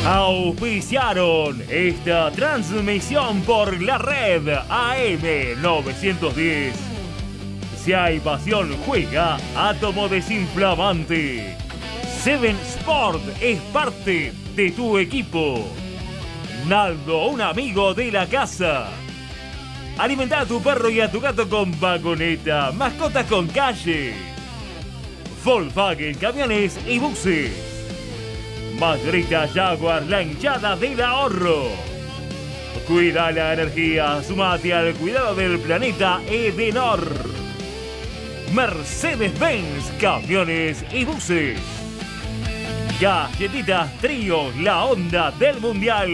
Auspiciaron esta transmisión por la red AM 910. Si hay pasión, juega Átomo Desinflamante. Seven Sport es parte de tu equipo. Naldo, un amigo de la casa. Alimenta a tu perro y a tu gato con vagoneta. Mascotas con calle. Volkswagen Camiones y Buses. Mayorista Jaguar, la hinchada del ahorro. Cuida la energía, sumate al cuidado del planeta Edenor. Mercedes-Benz Camiones y Buses. Galletitas Trío, la onda del mundial.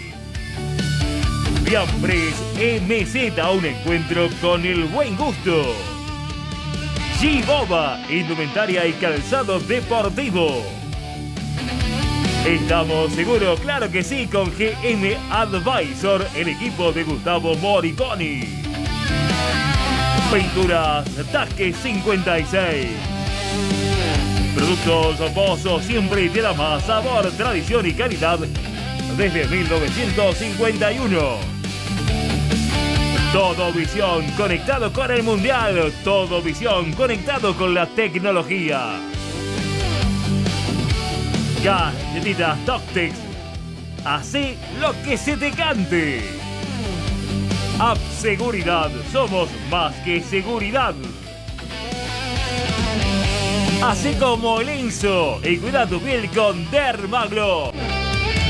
Fiambres MZ, un encuentro con el buen gusto. G-Boba, indumentaria y calzado deportivo. Estamos seguros, claro que sí, con GM Advisor, el equipo de Gustavo Moriconi. Pinturas Tasque 56. Productos Pozo, siempre te da más sabor, tradición y calidad desde 1951. Todo Visión conectado con el mundial. Todo Visión conectado con la tecnología. Galletitas Toctex. Hacé lo que se te cante. App Seguridad. Somos más que seguridad. Hacé como el Enzo y cuida tu piel con Dermaglo.